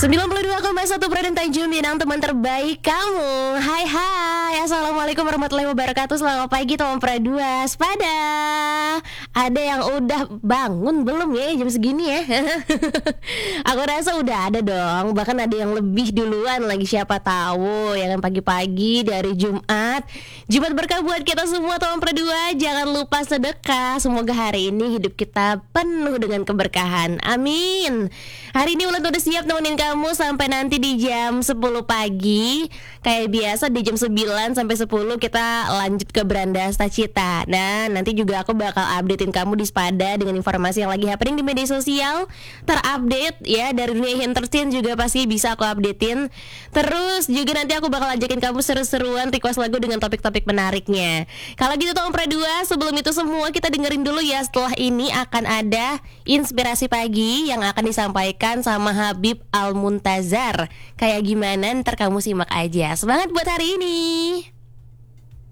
92,1 Produk Tanjung Minang, teman terbaik kamu. Hai hai, assalamualaikum warahmatullahi wabarakatuh. Selamat pagi teman Pradua Waspada. Ada yang udah bangun belum ya jam segini ya? Aku rasa udah ada dong. Bahkan ada yang lebih duluan lagi, siapa tahu. Ya kan, pagi-pagi dari Jumat berkah buat kita semua teman Pradua. Jangan lupa sedekah. Semoga hari ini hidup kita penuh dengan keberkahan. Amin. Hari ini Ulan udah siap nemenin kamu sampai nanti di jam 10 pagi. Kayak biasa di jam 9 sampai 10 kita lanjut ke Beranda Stacita. Nah, nanti juga aku bakal updatein kamu di Spada dengan informasi yang lagi happening di media sosial. Terupdate ya, dari dunia entertain juga pasti bisa aku updatein. Terus juga nanti aku bakal ajakin kamu seru-seruan request lagu dengan topik-topik menariknya. Kalau gitu Tom Pradua, sebelum itu semua kita dengerin dulu ya. Setelah ini akan ada inspirasi pagi yang akan disampaikan sama Habib Al Muntazar. Kayak gimana ntar kamu simak aja. Semangat buat hari ini.